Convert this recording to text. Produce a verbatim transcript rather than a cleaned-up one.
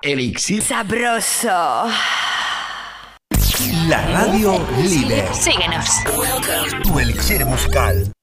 Elixir sabroso. La radio líder. Síguenos. Tu elixir musical.